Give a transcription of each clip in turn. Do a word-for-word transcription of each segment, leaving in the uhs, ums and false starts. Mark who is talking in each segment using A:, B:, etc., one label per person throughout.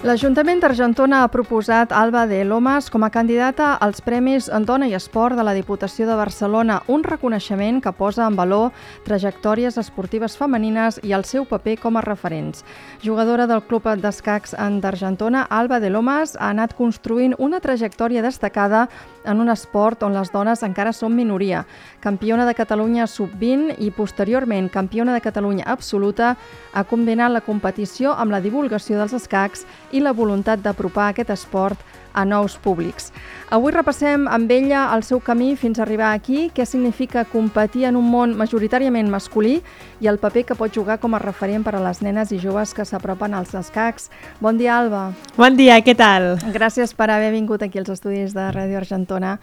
A: L'Ajuntament d'Argentona ha proposat Alba de Lomas com a candidata als Premis en Dona i Esport de la Diputació de Barcelona, un reconeixement que posa en valor trajectòries esportives femenines i el seu paper com a referents. Jugadora del Club d'Escacs d'Argentona, Alba de Lomas ha anat construint una trajectòria destacada en un esport on les dones encara són minoria. Campiona de Catalunya sub vint i posteriorment campiona de Catalunya absoluta, ha combinat la competició amb la divulgació dels escacs i la voluntat d'apropar aquest esport a nous públics. Avui repassem amb ella el seu camí fins a arribar aquí, què significa competir en un món majoritàriament masculí i el paper que pot jugar com a referent per a les nenes i joves que s'apropen als escacs. Bon dia, Alba.
B: Bon dia, què tal?
A: Gràcies per haver vingut aquí als estudis de Ràdio Argentona.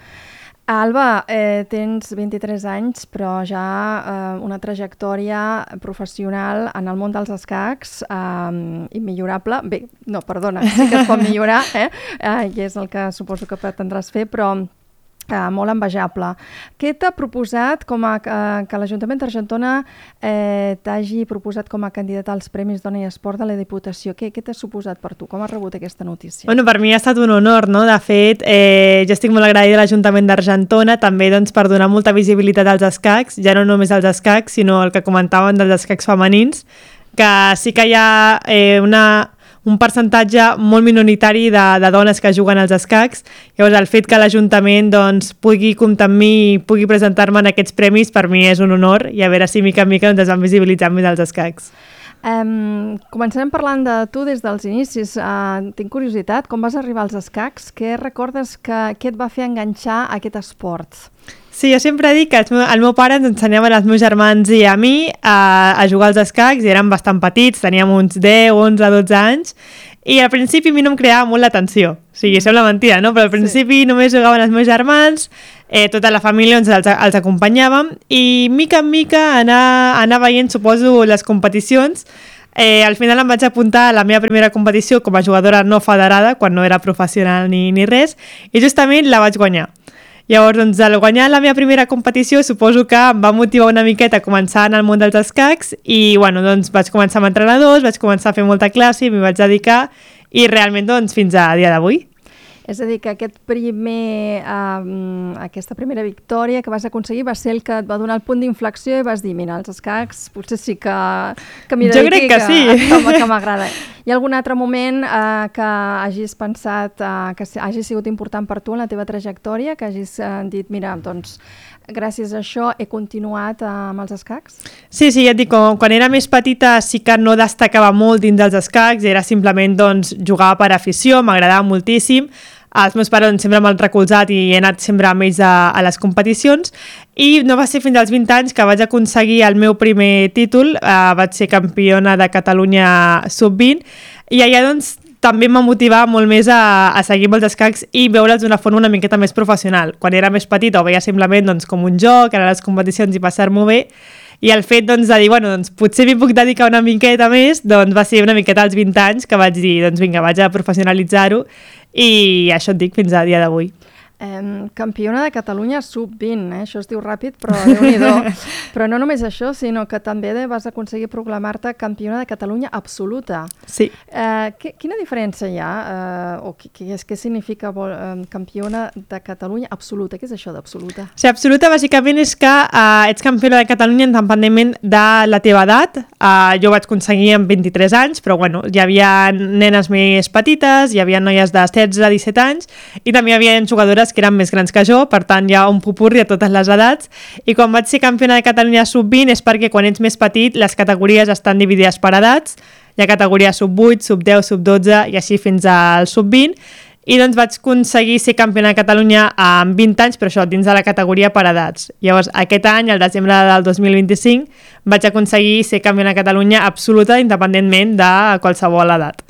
A: Alba, eh, tens vint-i-tres anys, però ja eh, una trajectòria professional en el món dels escacs eh, immillorable. Bé, no, perdona, sí que es pot millorar, eh? eh? I és el que suposo que pretendràs fer, però eh, molt envejable. Què t'ha proposat com a, eh, que l'Ajuntament d'Argentona eh, t'hagi proposat com a candidata als Premis Dona i Esport de la Diputació? Què, què t'ha suposat per tu? Com has rebut aquesta notícia?
B: Bueno, per mi ha estat un honor, no? De fet, eh, jo estic molt agraïda a l'Ajuntament d'Argentona, també doncs, per donar molta visibilitat als escacs, ja no només als escacs, sinó el que comentaven dels escacs femenins, que sí que hi ha eh, una... un percentatge molt minoritari de, de dones que juguen als escacs. Llavors, el fet que l'Ajuntament doncs, pugui comptar amb mi i pugui presentar-me en aquests premis, per mi és un honor, i a veure si mica en mica doncs, es van visibilitzar més els escacs.
A: Um, començarem parlant de tu des dels inicis. Uh, tinc curiositat, com vas arribar als escacs? Què recordes que, què et va fer enganxar a aquest esport?
B: Sí, jo sempre dic que el meu, el meu pare ens ensenyava als meus germans i a mi a, a jugar als escacs, i érem bastant petits, teníem uns deu, onze, dotze anys, i al principi a mi no em creava molt l'atenció. O sigui, sembla mentida, no? Però al principi sí. Només jugaven els meus germans, eh, tota la família ens els, els acompanyàvem, i mica en mica anar, anar veient, suposo, les competicions. Eh, al final em vaig apuntar a la meva primera competició com a jugadora no federada, quan no era professional ni, ni res, i justament la vaig guanyar. Llavors, doncs, al guanyar la meva primera competició, suposo que em va motivar una miqueta a començar en el món dels escacs i, bueno, doncs, vaig començar amb entrenadors, vaig començar a fer molta classe, m'hi vaig dedicar i realment, doncs, fins a dia d'avui.
A: És a dir, que aquest primer, um, aquesta primera victòria que vas aconseguir va ser el que et va donar el punt d'inflexió i vas dir, mira, els escacs potser sí que, que m'hi dediqui,
B: jo crec que, que sí.
A: que, que m'agrada. Hi ha algun altre moment uh, que hagis pensat uh, que hagi sigut important per tu en la teva trajectòria, que hagis uh, dit, mira, doncs, gràcies a això he continuat uh, amb els escacs?
B: Sí, sí, ja et dic, quan era més petita sí que no destacava molt dins dels escacs, era simplement, doncs, jugar per afició, m'agradava moltíssim. Els meus pares sempre m'han recolzat i he anat sempre amb ells a, a les competicions, i no va ser fins als vint anys que vaig aconseguir el meu primer títol, uh, vaig ser campiona de Catalunya sub vint, i allà doncs també em va motivar molt més a, a seguir amb els escacs i veure'ls d'una forma una miqueta més professional. Quan era més petita ho veia simplement doncs, com un joc, anar a les competicions i passar-m'ho bé, i el fet doncs, de dir, bueno, doncs, potser m'hi puc dedicar una miqueta més, doncs va ser una miqueta als vint anys que vaig dir, doncs vinga, vaig a professionalitzar-ho, i això et dic fins a dia d'avui.
A: Um, campiona de Catalunya sub vint, eh? Això es diu ràpid, però déu-n'hi-do. Però no només això, sinó que també vas aconseguir proclamar-te campiona de Catalunya absoluta.
B: Sí.
A: Uh, que, quina diferència hi ha? Uh, o què, què, què significa uh, campiona de Catalunya absoluta? Què és això d'absoluta?
B: Sí, absoluta bàsicament és que uh, ets campiona de Catalunya independentment de la teva edat. Uh, jo vaig aconseguir amb vint-i-tres anys, però bueno, hi havia nenes més petites, hi havia noies de setze a disset anys, i també hi havia jugadores que eren més grans que jo, per tant hi ha un pupurri a totes les edats, i quan vaig ser campiona de Catalunya sub vint és perquè quan ets més petit les categories estan dividides per edats, hi ha categoria sub vuit, sub deu, sub dotze i així fins al sub vint, i doncs vaig aconseguir ser campiona de Catalunya amb vint anys, però això dins de la categoria per edats. Llavors aquest any, al desembre del dos mil vint-i-cinc, vaig aconseguir ser campiona de Catalunya absoluta independentment de qualsevol edat.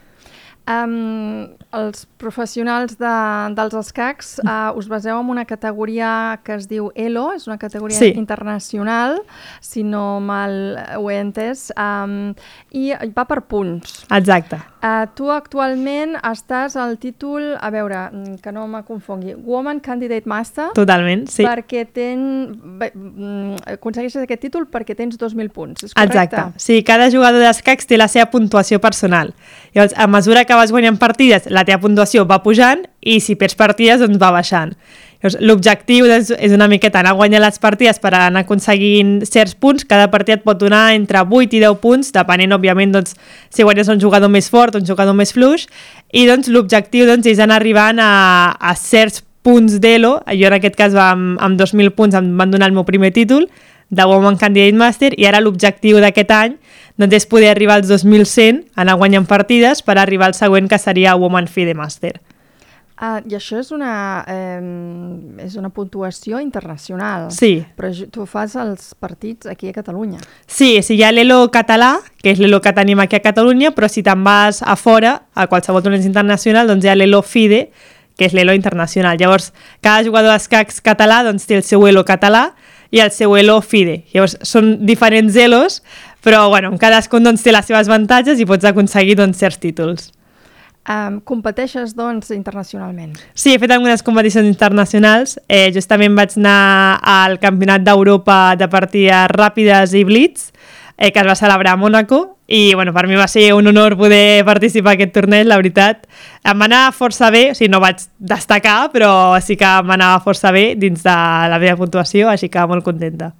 A: Um, els professionals de, dels escacs uh, us baseu en una categoria que es diu ELO, és una categoria sí. internacional, si no mal ho he entès, um, i va per punts.
B: Exacte.
A: Uh, tu actualment estàs al títol, a veure, que no me confongui, Woman Candidate Master.
B: Totalment, sí.
A: Perquè ten... Bé, aconsegueixes aquest títol perquè tens dos mil punts, és correcte?
B: Exacte. Sí, cada jugador d'escacs té la seva puntuació personal. Llavors, a mesura que vas guanyant partides, la teva puntuació va pujant i si perds partides, doncs va baixant. L'objectiu és, és una miqueta anar guanyant les partides per anar aconseguint certs punts. Cada partida et pot donar entre vuit i deu punts, depenent, òbviament, doncs, si guanyes un jugador més fort o un jugador més fluix. I doncs, l'objectiu doncs, és anar arribant a, a certs punts d'Elo. Jo, en aquest cas, va, amb, amb dos mil punts em van donar el meu primer títol de Woman Candidate Master, i ara l'objectiu d'aquest any doncs, és poder arribar als dos mil cent, anar guanyant partides per arribar al següent, que seria Woman FIDE Master.
A: Ah, I això és una, eh, és una puntuació internacional.
B: Sí.
A: Però tu fas els partits aquí a Catalunya.
B: Sí, sí, hi ha l'Elo català, que és l'Elo que tenim aquí a Catalunya, però si te'n vas a fora, a qualsevol torneig internacional, doncs hi ha l'Elo FIDE, que és l'Elo internacional. Llavors, cada jugador d'escacs català doncs, té el seu Elo català i el seu Elo FIDE. Llavors, són diferents Elos, però bueno, cadascun doncs, té les seves avantatges i pots aconseguir doncs, certs títols.
A: Um, competeixes, doncs, internacionalment?
B: Sí, he fet algunes competicions internacionals. Eh, justament vaig anar al Campionat d'Europa de partides ràpides i blitz, eh, que es va celebrar a Mònaco, i bueno, per mi va ser un honor poder participar en aquest torneig, la veritat. Em va anar força bé, o sigui, no vaig destacar, però sí que m'anava força bé dins de la meva puntuació, així que molt contenta.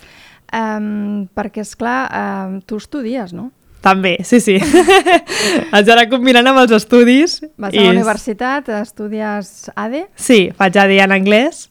A: Um, perquè, esclar, um, tu estudies, no?
B: També, sí, sí. Haig d'anar combinant amb els estudis.
A: Vas a la universitat, estudies A D E?
B: Sí, faig A D E en anglès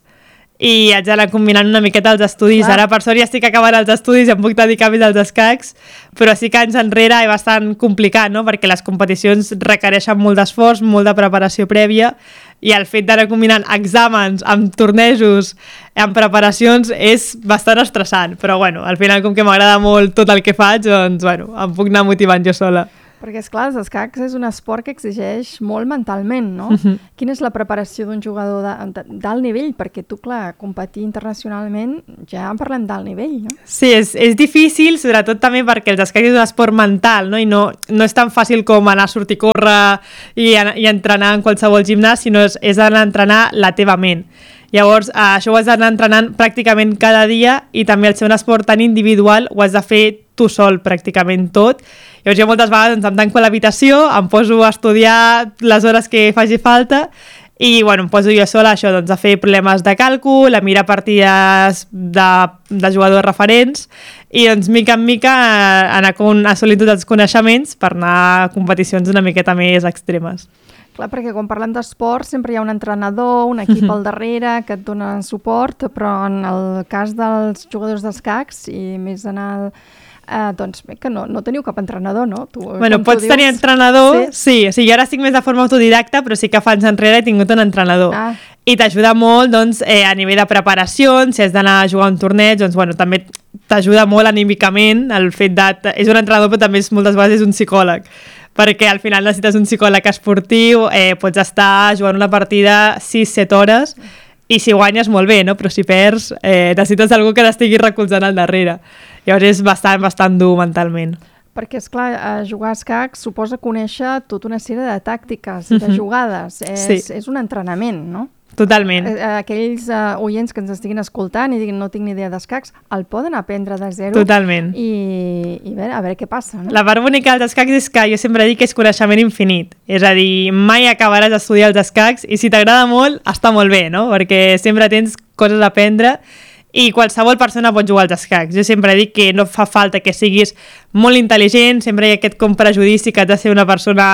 B: i haig d'anar combinant una miqueta els estudis. Clar. Ara, per sort, ja estic acabant els estudis i em puc dedicar més als escacs, però sí que anys enrere és bastant complicat, no? Perquè les competicions requereixen molt d'esforç, molt de preparació prèvia, i el fet d'anar combinant exàmens amb tornejos, amb preparacions, és bastant estressant. Però, bueno, al final, com que m'agrada molt tot el que faig, doncs, bueno, em puc anar motivant jo sola.
A: Perquè, esclar, els escacs és un esport que exigeix molt mentalment, no?
B: Uh-huh.
A: Quina és la preparació d'un jugador d'alt nivell? Perquè tu, clar, competir internacionalment, ja en parlem d'alt nivell, no?
B: Sí, és, és difícil, sobretot també perquè els escacs és un esport mental, no? I no, no és tan fàcil com anar a sortir a córrer i, i entrenar en qualsevol gimnàs, sinó és, és anar a entrenar la teva ment. Llavors, eh, això ho has d'anar entrenant pràcticament cada dia, i també al ser un esport tan individual ho has de fer tu sol pràcticament tot. Llavors jo moltes vegades doncs, em tanco a l'habitació, em poso a estudiar les hores que faci falta i bueno, em poso jo sola això, doncs, a fer problemes de càlcul, a mirar partides de, de jugadors referents i doncs mica en mica anar assolint tots els coneixements per anar a competicions una miqueta més extremes.
A: Clar, perquè quan parlem d'esport sempre hi ha un entrenador, un equip al darrere que et dona suport, però en el cas dels jugadors d'escacs i més en el... Uh, doncs bé, que no, no teniu cap entrenador, no? Tu,
B: bueno, pots tenir dius... entrenador, sí. sí. O sigui, jo ara estic més de forma autodidacta, però sí que fa anys enrere he tingut un entrenador. Ah. I t'ajuda molt, doncs, eh, a nivell de preparacions, si has d'anar a jugar a un torneig, doncs, bueno, també t'ajuda molt anímicament el fet de... És un entrenador, però també és, moltes vegades és un psicòleg, perquè al final necessites un psicòleg esportiu, eh, pots estar jugant una partida sis set hores, i si guanyes molt bé, no? Però si perds eh, necessites algú que t'estigui recolzant al darrere. Llavors és bastant, bastant dur mentalment.
A: Perquè, esclar, jugar a escacs suposa conèixer tota una sèrie de tàctiques, de uh-huh. jugades. És, sí. és un entrenament, no?
B: Totalment.
A: Aquells uh, oients que ens estiguin escoltant i diguin no tinc ni idea d'escacs, el poden aprendre de zero.
B: Totalment.
A: I, i bé, a veure què passa, no?
B: La part bonica dels escacs és que jo sempre dic que és coneixement infinit. És a dir, mai acabaràs d'estudiar els escacs i si t'agrada molt, està molt bé, no? Perquè sempre tens coses a aprendre i qualsevol persona pot jugar als escacs. Jo sempre dic que no fa falta que siguis molt intel·ligent, sempre hi ha aquest com prejudici que has de ser una persona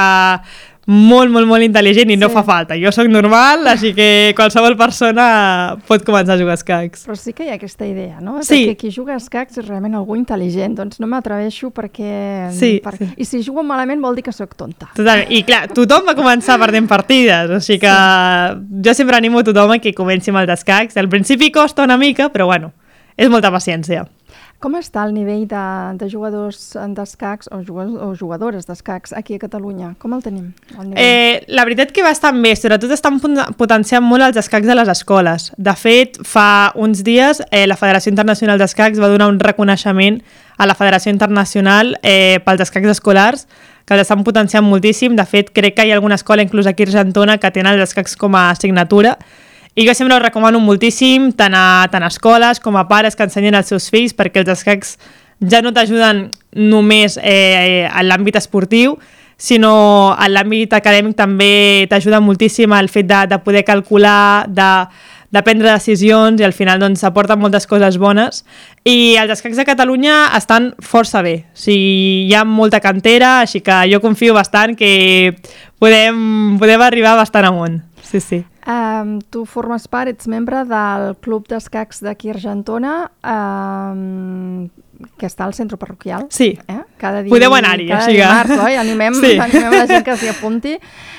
B: molt, molt, molt intel·ligent i sí. no fa falta. Jo sóc normal, així que qualsevol persona pot començar a jugar a escacs.
A: Però sí que hi ha aquesta idea, no?
B: Sí.
A: Que qui juga a escacs és realment algú intel·ligent, doncs no m'atreveixo perquè...
B: Sí,
A: per...
B: sí.
A: I si jugo malament vol dir que sóc tonta.
B: Totalment. I clar, tothom va començar perdent partides, així que sí. jo sempre animo a tothom a que comenci amb els escacs. Al principi costa una mica, però bueno, és molta paciència.
A: Com està el nivell de, de jugadors d'escacs o, jugadors, o jugadores d'escacs aquí a Catalunya? Com el tenim? El
B: eh, la veritat que bastant bé, sobretot estan potenciant molt els escacs de les escoles. De fet, fa uns dies eh, la Federació Internacional d'Escacs va donar un reconeixement a la Federació Internacional eh, pels escacs escolars, que els estan potenciant moltíssim. De fet, crec que hi ha alguna escola, inclús aquí a Argentona, que tenen els escacs com a assignatura. I jo sempre ho recomano moltíssim, tant a, tant a escoles com a pares que ensenyen als seus fills, perquè els escacs ja no t'ajuden només eh, en l'àmbit esportiu, sinó en l'àmbit acadèmic també t'ajuda moltíssim el fet de, de poder calcular, de, de prendre decisions, i al final doncs, aporten moltes coses bones. I els escacs de Catalunya estan força bé. O sigui, hi ha molta cantera, així que jo confio bastant que podem, podem arribar bastant amunt. Sí, sí.
A: Um, tu formes part, ets membre del Club d'Escacs d'aquí a Argentona, um, que està al centre parroquial.
B: Sí.
A: Eh? Cada dia,
B: podeu anar-hi.
A: cada
B: així
A: dimarts, oi? Animem,
B: sí.
A: animem la gent que s'hi apunti.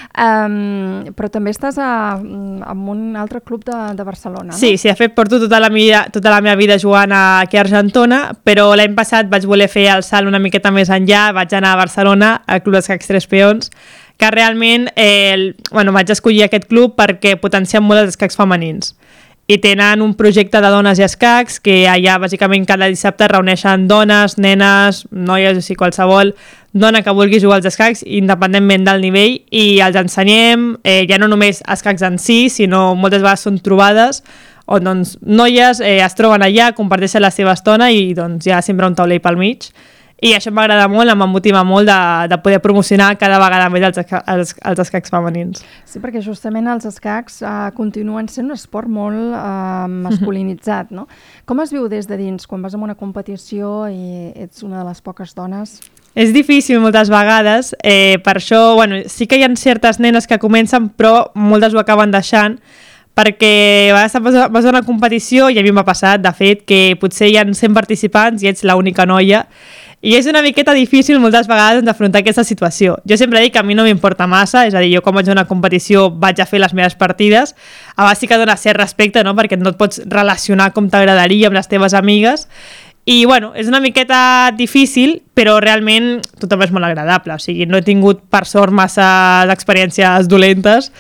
A: Um, però també estàs a, en un altre club de, de Barcelona, no?
B: Sí, sí, de fet porto tota la, vida, tota la meva vida jugant aquí a Argentona, però l'any passat vaig voler fer el salt una miqueta més enllà, vaig anar a Barcelona, al Club d'Escacs Tres Peons, que realment eh, el, bueno, vaig escollir aquest club perquè potencien molt els escacs femenins. I tenen un projecte de dones i escacs que allà bàsicament cada dissabte reuneixen dones, nenes, noies, o sigui, qualsevol dona que vulgui jugar als escacs independentment del nivell, i els ensenyem eh, ja no només escacs en si, sinó moltes vegades són trobades on doncs, noies eh, es troben allà, comparteixen la seva estona i doncs, hi ha sempre un taulell pel mig. I això m'agrada molt, em motiva molt de, de poder promocionar cada vegada més els, els, els escacs femenins.
A: Sí, perquè justament els escacs uh, continuen sent un esport molt uh, masculinitzat, no? Com es viu des de dins quan vas a una competició i ets una de les poques dones?
B: És difícil moltes vegades, eh, per això bueno, sí que hi ha certes nenes que comencen, però moltes ho acaben deixant, perquè a vegades vas a una competició, i a mi m'ha passat, de fet, que potser hi ha cent participants i ets l'única noia, i és una miqueta difícil moltes vegades d'afrontar aquesta situació. Jo sempre dic que a mi no m'importa massa, és a dir, jo quan vaig a una competició vaig a fer les meves partides, a vegades sí que dona cert respecte, no? Perquè no et pots relacionar com t'agradaria amb les teves amigues, i bueno, és una miqueta difícil, però realment tothom és molt agradable, o sigui, no he tingut per sort massa d'experiències dolentes,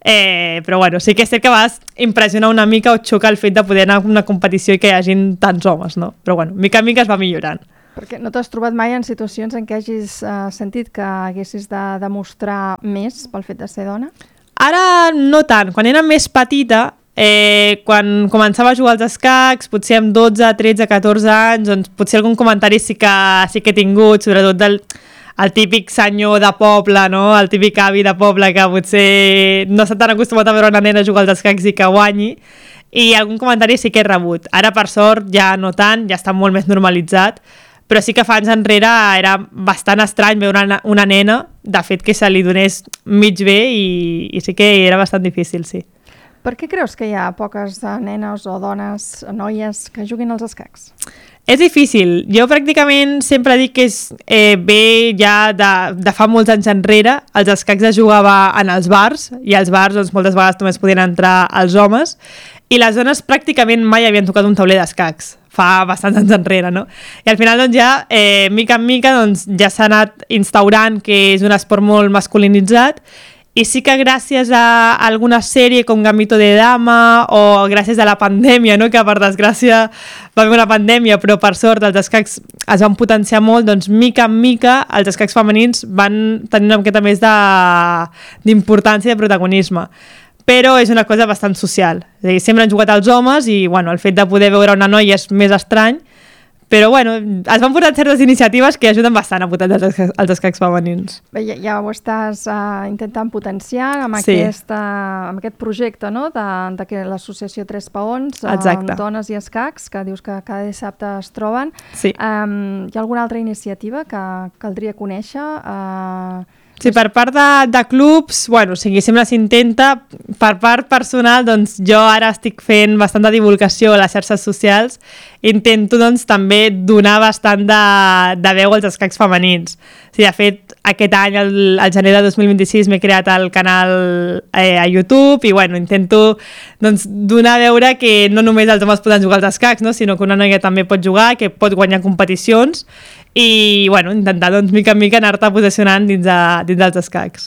B: eh, però bueno, sí que és cert que a vegades impressiona una mica o xoca el fet de poder anar a una competició i que hi hagin tants homes, no? Però bueno, mica en mica es va millorant.
A: Perquè no t'has trobat mai en situacions en què hagis uh, sentit que haguessis de demostrar més pel fet de ser dona?
B: Ara no tant. Quan era més petita, eh, quan començava a jugar als escacs, potser amb dotze, tretze, catorze anys, doncs potser algun comentari sí que, sí que he tingut, sobretot del el típic senyor de poble, no? El típic avi de poble que potser no està tan acostumat a veure una nena jugar als escacs i que guanyi, i algun comentari sí que he rebut. Ara, per sort, ja no tant, ja està molt més normalitzat, però sí que fa anys enrere era bastant estrany veure una, una nena, de fet, que se li donés mig bé, i, i sí que era bastant difícil, sí.
A: Per què creus que hi ha poques nenes o dones, noies, que juguin als escacs?
B: És difícil. Jo pràcticament sempre dic que és eh, bé ja de, de fa molts anys enrere. Els escacs es jugava en els bars, i als bars doncs, moltes vegades només podien entrar els homes, i les dones pràcticament mai havien tocat un tauler d'escacs, fa bastants anys enrere, no? I al final, doncs, ja, eh, mica en mica, doncs, ja s'ha anat instaurant que és un esport molt masculinitzat, i sí que gràcies a alguna sèrie com Gambito de Dama, o gràcies a la pandèmia, no? Que per desgràcia va haver una pandèmia, però per sort els escacs es van potenciar molt, doncs mica en mica els escacs femenins van tenir una miqueta més d'importància i de protagonisme. Però és una cosa bastant social. És a dir, sempre han jugat els homes i bueno, el fet de poder veure una noia és més estrany, però bueno, es van posar certes iniciatives que ajuden bastant a potenciar els, els escacs femenins.
A: Bé, ja, ja ho estàs uh, intentant potenciar amb,
B: sí.
A: aquesta, amb aquest projecte, no? de, de que l'associació Tres Peons, uh, Dones i Escacs, que dius que cada dissabte es troben.
B: Sí.
A: Um, hi ha alguna altra iniciativa que caldria conèixer? Uh,
B: Sí, per part de, de clubs, bueno, o sigui, sempre s'intenta. Per part personal, doncs jo ara estic fent bastanta divulgació a les xarxes socials. Intento, doncs, també donar bastant de, de veu als escacs femenins. Sí, de fet, aquest any, el, el gener de dos mil vint-i-sis, m'he creat el canal eh, a YouTube i, bueno, intento doncs, donar a veure que no només els homes poden jugar als escacs, no? Sinó que una noia també pot jugar, que pot guanyar competicions i, bueno, intentar, doncs, mica en mica anar-te posicionant dins, de, dins dels escacs.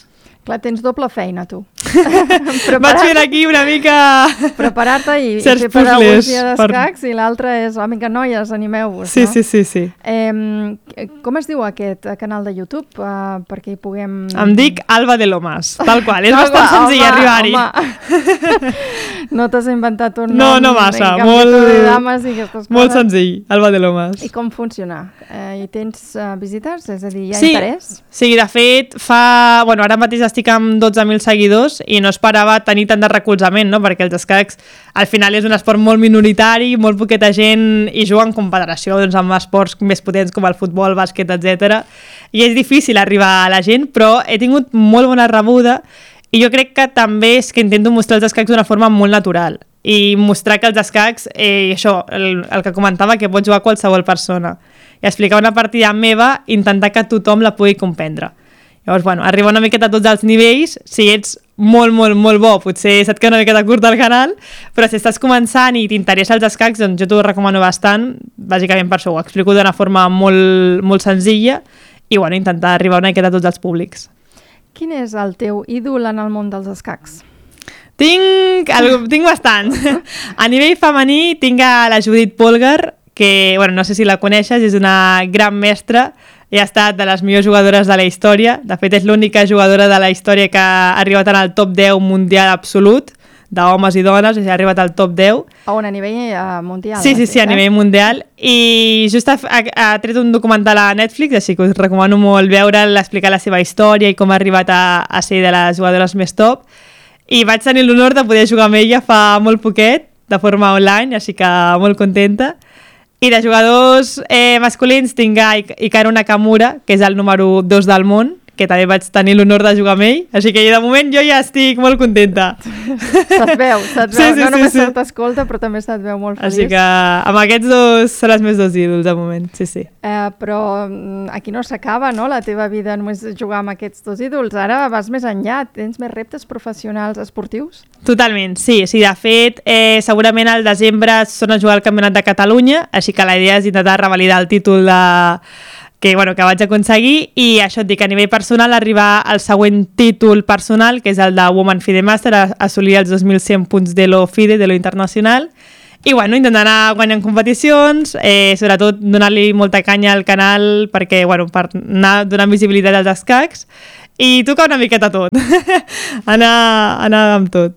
A: Clar, tens doble feina, tu.
B: Vaig fent aquí una mica...
A: Preparar-te i, i
B: certs
A: fer pedagogia
B: per...
A: d'escacs i l'altre és, oh, vinga, noies, animeu-vos,
B: sí,
A: no?
B: Sí, sí, sí.
A: Eh, com es diu aquest canal de YouTube? Uh, perquè hi puguem...
B: Em dic Alba de Lomas, tal qual. És
A: no,
B: bastant
A: home,
B: senzill arribar-hi.
A: No t'has inventat un nom...
B: No, no massa. Molt, molt senzill, Alba de Lomas.
A: I com funciona? Eh, hi tens uh, visites? És a dir, hi ha
B: sí,
A: interès?
B: Sí, de fet, fa... Bueno, ara mateix estic amb dotze mil seguidors i no esperava tenir tant de recolzament, no? Perquè els escacs al final és un esport molt minoritari, molt poqueta gent i juga en comparació doncs, amb esports més potents com el futbol, bàsquet, etcètera. I és difícil arribar a la gent, però he tingut molt bona rebuda i jo crec que també és que intento mostrar els escacs d'una forma molt natural i mostrar que els escacs, eh, això, el, el que comentava, que pot jugar qualsevol persona i explicar una partida meva, intentar que tothom la pugui comprendre. Llavors, bueno, arriba una miqueta a tots els nivells, si ets molt, molt, molt bo, potser se't queda una miqueta curt al canal, però si estàs començant i t'interessa els escacs, doncs jo t'ho recomano bastant, bàsicament per això, ho explico d'una forma molt, molt senzilla i, bueno, intentar arribar una miqueta a tots els públics.
A: Quin és el teu ídol en el món dels escacs?
B: Tinc, tinc bastant. A nivell femení tinc a la Judit Polgar, que, bueno, no sé si la coneixes, és una gran mestra, i ha estat de les millors jugadores de la història. De fet, és l'única jugadora de la història que ha arribat al top deu mundial absolut, d'homes i dones, i ha arribat al top deu.
A: A on, a nivell uh, mundial?
B: Sí, sí, sí, a nivell mundial. I just ha, ha, ha tret un documental a Netflix, així que us recomano molt veure'l, explicar la seva història i com ha arribat a, a ser de les jugadores més top. I vaig tenir l'honor de poder jugar amb ella fa molt poquet, de forma online, així que molt contenta. I de jugadors eh, masculins tinc a Hikaru Nakamura, que és el número dos del món, que també vaig tenir l'honor de jugar amb ell, així que de moment jo ja estic molt contenta.
A: Se't veu, se't veu, sí, sí, no només sí, sí. t'escolta, però també se't veu molt feliç.
B: Així que amb aquests dos són els meus dos ídols de moment, sí, sí.
A: Eh, però aquí no s'acaba, no?, la teva vida només jugar amb aquests dos ídols. Ara vas més enllà, tens més reptes professionals esportius?
B: Totalment, sí. sí de fet, eh, segurament al desembre són a jugar al Campionat de Catalunya, així que la idea és intentar revalidar el títol de... que, bueno, que vaig aconseguir, i això et dic, a nivell personal, arribar al següent títol personal, que és el de Woman FIDE Master, a assolir els dos mil cent punts de lo FIDE, de lo internacional, i bueno, intentar anar guanyant competicions, eh, sobretot donar-li molta canya al canal perquè, bueno, per anar donant visibilitat als escacs, i tocar una miqueta tot, anar, anar amb tot.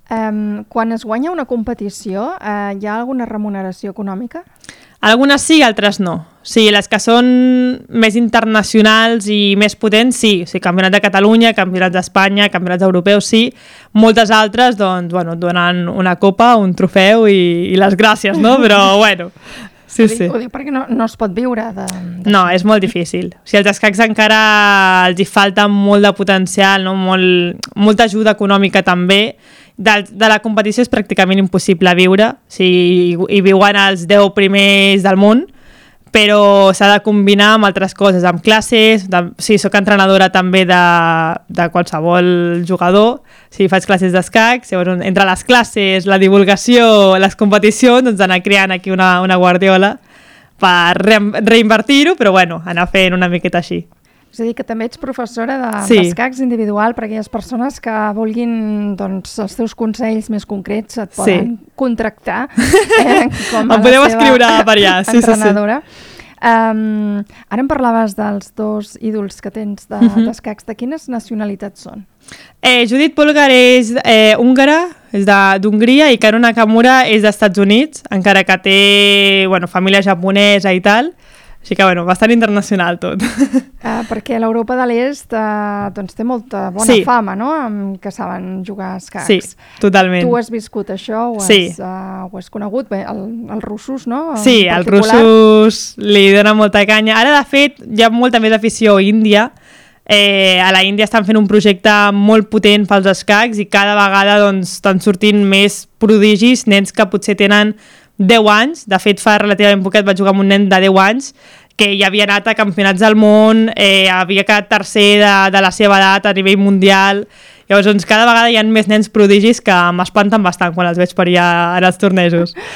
A: Um, quan es guanya una competició, uh, hi ha alguna remuneració econòmica?
B: Algunes sí, altres no. Sí, les que són més internacionals i més potents, sí. O sigui, Campionat de Catalunya, Campionats d'Espanya, Campionats europeus, sí. Moltes altres, doncs, bueno, donen una copa, un trofeu i, i les gràcies, no? Però, bueno, sí,
A: ho dic,
B: sí.
A: Ho dic perquè no, no es pot viure de, de...
B: No, és molt difícil. O sigui, als escacs encara els hi falta molt de potencial, no? Molt, molta ajuda econòmica també. De, de la competició és pràcticament impossible viure, o sigui, hi viuen els deu primers del món, però s'ha de combinar amb altres coses, amb classes, de, sí, soc entrenadora també de, de qualsevol jugador, sí, faig classes d'escacs, llavors entre les classes, la divulgació, les competicions, doncs anar creant aquí una, una guardiola per re, reinvertir-ho, però bueno, anar fent una miqueta així.
A: És a dir, que també ets professora
B: sí.
A: d'escacs de, individual per a aquelles persones que vulguin doncs, els teus consells més concrets, et poden sí. contractar eh, com a
B: em podeu
A: la
B: escriure per allà. Sí,
A: entrenadora.
B: Sí, sí.
A: Um, ara em parlaves dels dos ídols que tens de, uh-huh. d'escacs. De quines nacionalitats són?
B: Eh, Judit Polgar és eh, húngara, és d'Hongria, i Hikaru Nakamura és dels Estats Units, encara que té bueno, família japonesa i tal. Així que, bueno, bastant internacional tot.
A: Uh, perquè l'Europa de l'Est uh, doncs té molta bona
B: sí.
A: fama, no?, amb que saben jugar a escacs.
B: Sí, totalment.
A: Tu has viscut això, ho has,
B: sí.
A: uh, ho has conegut, bé, el, els russos, no?
B: Sí, els russos li donen molta canya. Ara, de fet, hi ha molta més afició índia. Eh, a la Índia estan fent un projecte molt potent pels escacs i cada vegada doncs, estan sortint més prodigis, nens que potser tenen deu anys, de fet fa relativament poquet vaig jugar amb un nen de deu anys que ja havia anat a campionats del món, eh, havia quedat tercer de, de la seva edat a nivell mundial, llavors doncs, cada vegada hi ha més nens prodigis que m'espanten bastant quan els veig per allà en els tornejos.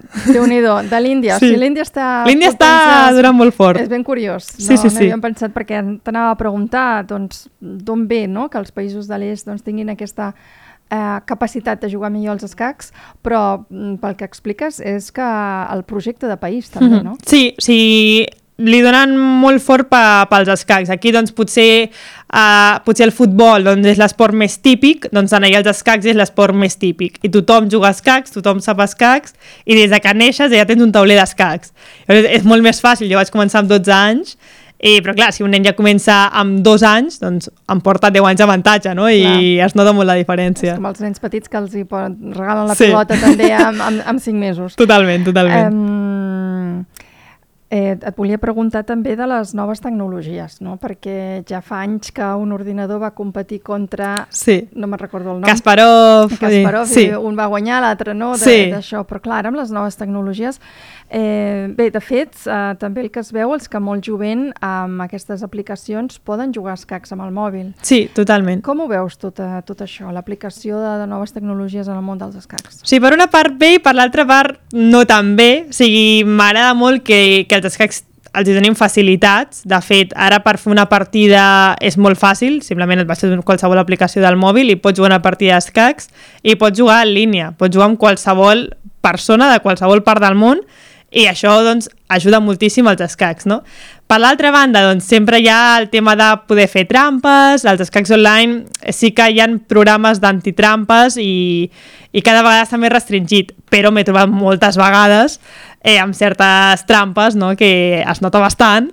A: Déu-n'hi-do, de l'Índia.
B: Sí.
A: O sigui, l'Índia està...
B: L'Índia està
A: penses...
B: durant molt fort.
A: És ben curiós.
B: Sí,
A: no,
B: sí,
A: no
B: sí.
A: havíem pensat, perquè t'anava a preguntar doncs, d'on ve, no?, que els països de l'est doncs, tinguin aquesta eh, capacitat de jugar millor als escacs, però pel que expliques és que el projecte de país també, no?
B: Mm-hmm. Sí, sí, li donen molt fort pa, pels escacs. Aquí, doncs, potser, uh, potser el futbol doncs, és l'esport més típic, doncs en allà els escacs és l'esport més típic. I tothom juga a escacs, tothom sap escacs, i des de que neixes ja tens un tauler d'escacs. És, és molt més fàcil, jo vaig començar amb dotze anys, i, però clar, si un nen ja comença amb dos anys, doncs em porta deu anys d'avantatge, no? I clar, es nota molt la diferència.
A: És com els nens petits que els hi regalen la
B: sí.
A: pilota també amb, amb, amb cinc mesos.
B: Totalment, totalment.
A: Um, Eh, et volia preguntar també de les noves tecnologies, no? Perquè ja fa anys que un ordinador va competir contra...
B: Sí.
A: No me'n recordo el nom.
B: Kasparov.
A: Kasparov,
B: sí.
A: i un va guanyar, l'altre no,
B: sí.
A: d'això. Però clar, ara amb les noves tecnologies... Eh, bé, de fet, eh, també el que es veu és que molt jovent amb aquestes aplicacions poden jugar a escacs amb el mòbil.
B: Sí, totalment.
A: Com ho veus tot, eh, tot això, l'aplicació de, de noves tecnologies en el món dels escacs?
B: Sí, per una part bé i per l'altra part no tan bé. O sigui, m'agrada molt que, que els escacs els hi tenim facilitats. De fet, ara per fer una partida és molt fàcil, simplement et baixes qualsevol aplicació del mòbil i pots jugar una partida d'escacs i pots jugar en línia, pots jugar amb qualsevol persona de qualsevol part del món, i això doncs, ajuda moltíssim als escacs, no? Per l'altra banda, doncs, sempre hi ha el tema de poder fer trampes. Els escacs online sí que hi ha programes d'antitrampes i, i cada vegada està més restringit, però m'he trobat moltes vegades eh, amb certes trampes, no?, que es nota bastant,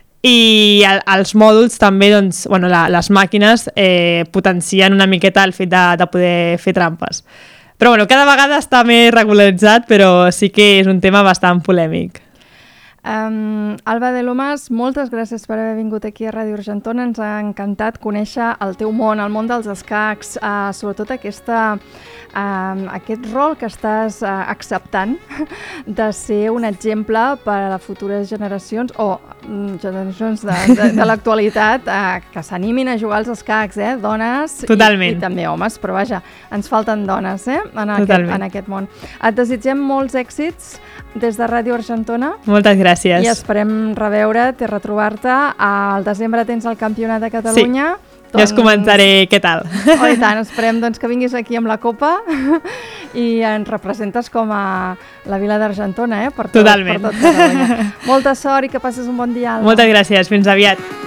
B: i el, els mòduls també, doncs, bueno, la, les màquines eh, potencien una miqueta el fet de, de poder fer trampes. Però bueno, cada vegada està més regularitzat, però sí que és un tema bastant polèmic.
A: Um, Alba de Lomas, moltes gràcies per haver vingut aquí a Ràdio Argentona. Ens ha encantat conèixer el teu món, el món dels escacs, uh, sobretot aquesta, uh, aquest rol que estàs uh, acceptant de ser un exemple per a les futures generacions o um, generacions de, de, de l'actualitat uh, que s'animin a jugar als escacs, eh? Dones i, i també homes, però vaja, ens falten dones eh? en, aquest, en aquest món. Et desitgem molts èxits des de Ràdio Argentona.
B: Moltes gràcies.
A: I esperem reveure't i retrobar-te. Al desembre tens el Campionat de Catalunya.
B: Sí, doncs... ja us comentaré què tal.
A: Oh, i tant, esperem doncs, que vinguis aquí amb la copa i ens representes com a la vila d'Argentona, eh? Per tot,
B: totalment.
A: Per tot Catalunya. Molta sort i que passes un bon dia, Alba.
B: Moltes gràcies, fins aviat.